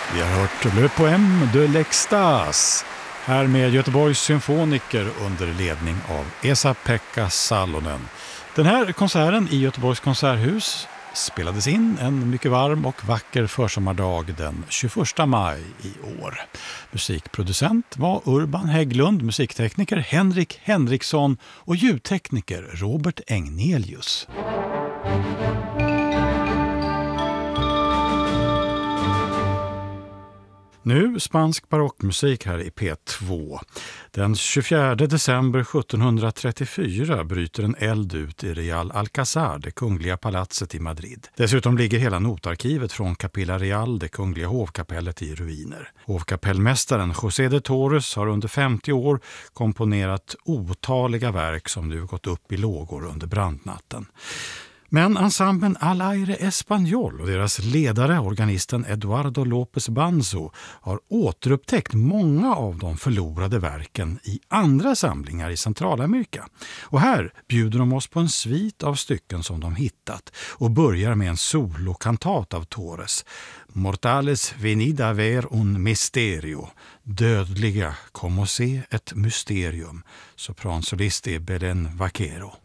Vi har hört Le Poème de l'Extase, här med Göteborgs symfoniker under ledning av Esa-Pekka Salonen. Den här konserten i Göteborgs konserthus spelades in en mycket varm och vacker försommardag den 21 maj i år. Musikproducent var Urban Hägglund, musiktekniker Henrik Henriksson och ljudtekniker Robert Engnelius. Nu spansk barockmusik här i P2. Den 24 december 1734 bryter en eld ut i Real Alcázar, det kungliga palatset i Madrid. Dessutom ligger hela notarkivet från Capilla Real, det kungliga hovkapellet, i ruiner. Hovkapellmästaren José de Torres har under 50 år komponerat otaliga verk som nu gått upp i lågor under brandnatten. Men ensemblen Al Aire Español och deras ledare, organisten Eduardo López Banzo, har återupptäckt många av de förlorade verken i andra samlingar i Centralamerika. Och här bjuder de oss på en svit av stycken som de hittat och börjar med en solokantat av Torres. Mortales venida a ver un misterio. Dödliga, kom och se ett mysterium. Sopransolist är Belén Vaquero.